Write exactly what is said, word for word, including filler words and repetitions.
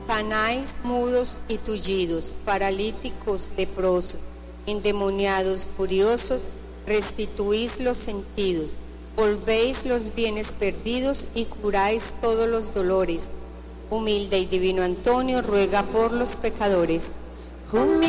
sanáis mudos y tullidos, paralíticos, leprosos, endemoniados, furiosos, restituís los sentidos, volvéis los bienes perdidos y curáis todos los dolores. Humilde y divino Antonio, ruega por los pecadores.